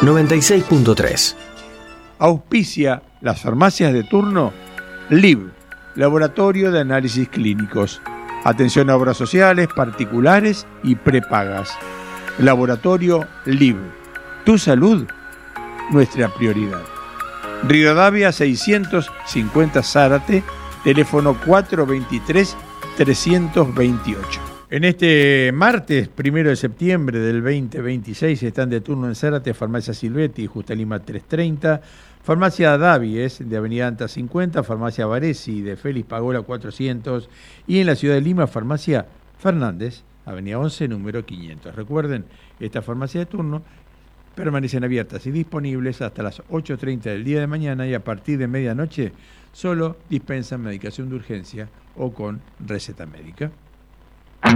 96.3. Auspicia las farmacias de turno LIV, Laboratorio de Análisis Clínicos. Atención a obras sociales, particulares y prepagas. Laboratorio LIV. Tu salud, nuestra prioridad. Rivadavia 650 Zárate, teléfono 423-328. En este martes 1 de septiembre del 2026 están de turno en Zárate Farmacia Silvetti, Justa Lima 330, Farmacia Davies de Avenida Anta 50, Farmacia Varesi de Félix Pagola 400 y en la ciudad de Lima Farmacia Fernández, Avenida 11, número 500. Recuerden, estas farmacias de turno permanecen abiertas y disponibles hasta las 8:30 del día de mañana y a partir de medianoche solo dispensan medicación de urgencia o con receta médica.